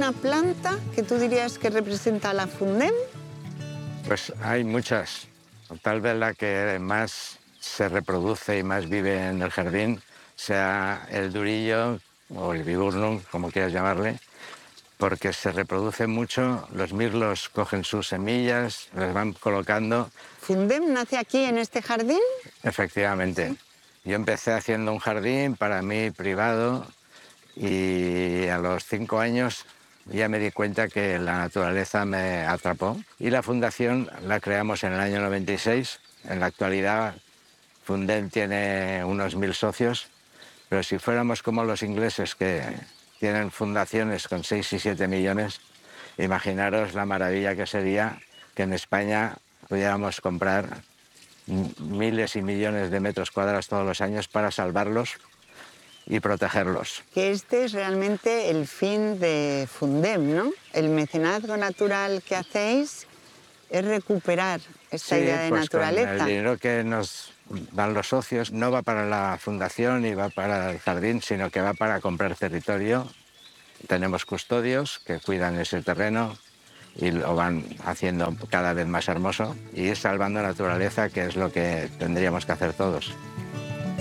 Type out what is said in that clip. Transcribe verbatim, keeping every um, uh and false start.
alguna planta que tú dirías que representa a la Fundem? Pues hay muchas. Tal vez la que más se reproduce y más vive en el jardín sea el durillo o el viburnum, como quieras llamarle, porque se reproduce mucho, los mirlos cogen sus semillas, las van colocando. ¿Fundem nace aquí en este jardín? Efectivamente. Sí. Yo empecé haciendo un jardín para mí privado y a los cinco años ya me di cuenta que la naturaleza me atrapó. Y la fundación la creamos en el año noventa y seis. En la actualidad Fundem tiene unos mil socios, pero si fuéramos como los ingleses que tienen fundaciones con seis y siete millones, imaginaros la maravilla que sería que en España pudiéramos comprar miles y millones de metros cuadrados todos los años para salvarlos y protegerlos. Que este es realmente el fin de Fundem, ¿no? El mecenazgo natural que hacéis es recuperar esta Sí, idea de pues con el naturaleza. dinero que nos dan los socios no va para la fundación ni va para el jardín, sino que va para comprar territorio. Tenemos custodios que cuidan ese terreno y lo van haciendo cada vez más hermoso y ir salvando naturaleza, que es lo que tendríamos que hacer todos.